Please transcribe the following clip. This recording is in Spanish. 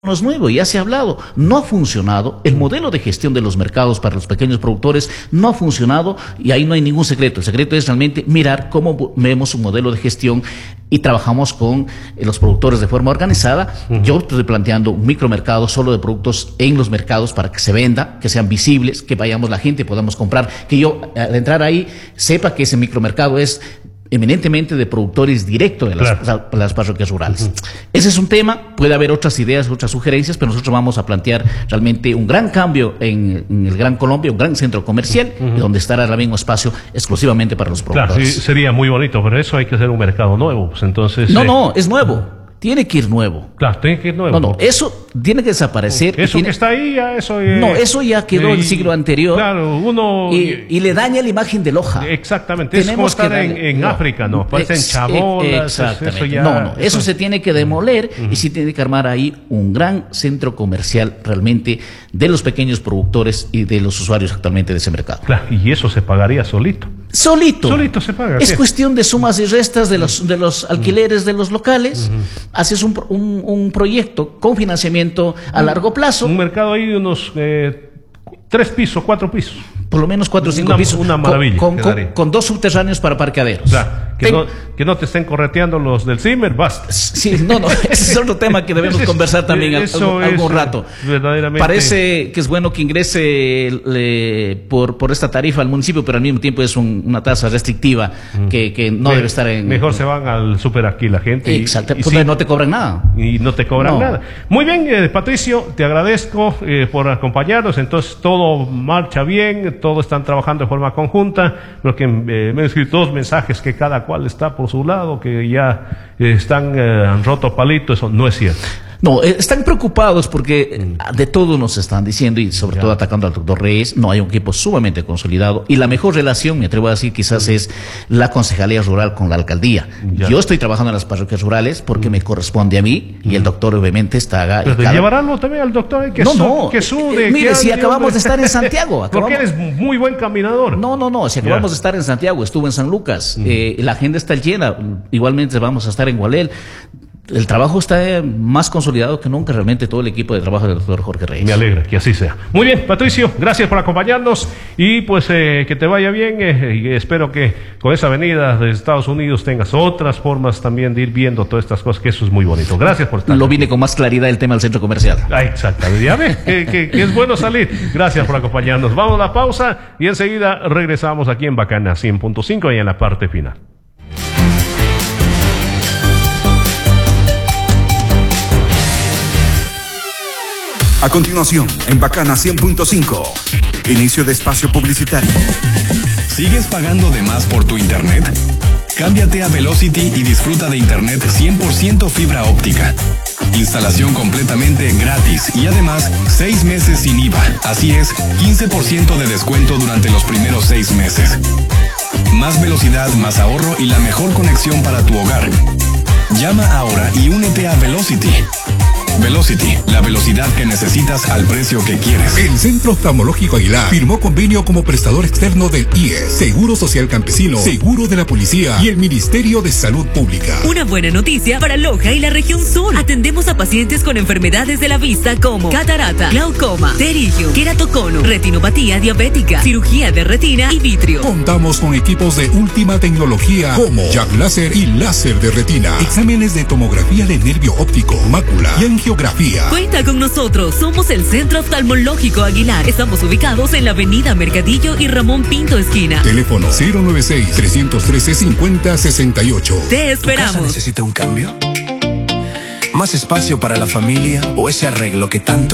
No es nuevo, ya se ha hablado, no ha funcionado, el modelo de gestión de los mercados para los pequeños productores no ha funcionado y ahí no hay ningún secreto. El secreto es realmente mirar cómo vemos un modelo de gestión y trabajamos con los productores de forma organizada. Yo estoy planteando un micromercado solo de productos en los mercados para que se venda, que sean visibles, que vayamos la gente, podamos comprar, que yo al entrar ahí sepa que ese micromercado es eminentemente de productores directos de las parroquias rurales. Ese es un tema, puede haber otras ideas, otras sugerencias, pero nosotros vamos a plantear realmente un gran cambio en el Gran Colombia, un gran centro comercial, donde estará el mismo espacio exclusivamente para los productores. Claro, sí, sería muy bonito, pero eso hay que hacer un mercado nuevo, pues entonces... No, es nuevo. Tiene que ir nuevo. Claro, tiene que ir nuevo. No, eso tiene que desaparecer. Eso que está ahí, ya eso... No, eso ya quedó en el siglo anterior. Claro, uno... Y le daña la imagen de Loja. Exactamente, es como estar en África, ¿no? Parecen chabolas, exactamente. eso ya... Eso se tiene que demoler y sí tiene que armar ahí un gran centro comercial realmente de los pequeños productores y de los usuarios actualmente de ese mercado. Claro, y eso se pagaría solito. Solito se paga. Es cuestión de sumas y restas de los alquileres de los locales. Haces un proyecto con financiamiento a largo plazo. Un mercado ahí de unos 3 pisos, 4 pisos. Por lo menos 4 o 5 pisos. Una maravilla. Con 2 subterráneos para parqueaderos. O sea, que no te estén correteando los del Zimmer, basta. Sí, ese es otro tema que debemos conversar también algún rato. Verdaderamente. Parece que es bueno que ingrese por esta tarifa al municipio, pero al mismo tiempo es una tasa restrictiva que no debe estar en... Mejor se van al súper aquí la gente. Exacto, pues no te cobran nada. Y no te cobran nada. Muy bien, Patricio, te agradezco por acompañarnos. Entonces todo marcha bien, todos están trabajando de forma conjunta. Lo que me han escrito 2 mensajes que cada cual está por su lado, que ya han roto palito, eso no es cierto. No, están preocupados porque de todo nos están diciendo y sobre todo atacando al doctor Reyes. No hay un equipo sumamente consolidado y la mejor relación, me atrevo a decir, quizás es la concejalía rural con la alcaldía. Yo estoy trabajando en las parroquias rurales porque me corresponde a mí y el doctor obviamente está... Pero llevarán también al doctor mire, si acabamos de estar en Santiago. Porque eres muy buen caminador. No, si acabamos de estar en Santiago, estuve en San Lucas, la agenda está llena, igualmente vamos a estar en Gualel. El trabajo está más consolidado que nunca, realmente todo el equipo de trabajo del doctor Jorge Reyes. Me alegra que así sea. Muy bien, Patricio, gracias por acompañarnos y pues que te vaya bien y espero que con esa venida de Estados Unidos tengas otras formas también de ir viendo todas estas cosas, que eso es muy bonito. Gracias por estar. Lo vine con más claridad el tema del centro comercial. Exactamente, ya ve, que es bueno salir. Gracias por acompañarnos. Vamos a la pausa y enseguida regresamos aquí en Bacana 100.5 y en la parte final. A continuación, en Bacana 100.5, inicio de espacio publicitario. ¿Sigues pagando de más por tu internet? Cámbiate a Velocity y disfruta de internet 100% fibra óptica. Instalación completamente gratis y además 6 meses sin IVA. Así es, 15% de descuento durante los primeros 6 meses. Más velocidad, más ahorro y la mejor conexión para tu hogar. Llama ahora y únete a Velocity. Velocity, la velocidad que necesitas al precio que quieres. El Centro Oftalmológico Aguilar firmó convenio como prestador externo del IES, Seguro Social Campesino, Seguro de la Policía y el Ministerio de Salud Pública. Una buena noticia para Loja y la región sur. Atendemos a pacientes con enfermedades de la vista como catarata, glaucoma, pterigio, queratocono, retinopatía diabética, cirugía de retina y vitrio. Contamos con equipos de última tecnología como Jack Láser y láser de retina, exámenes de tomografía de nervio óptico, mácula y angiografía. Cuenta con nosotros, somos el Centro Oftalmológico Aguilar. Estamos ubicados en la avenida Mercadillo y Ramón Pinto esquina. Teléfono 096-313-5068. Te esperamos. ¿Tu casa necesita un cambio? ¿Más espacio para la familia o ese arreglo que tanto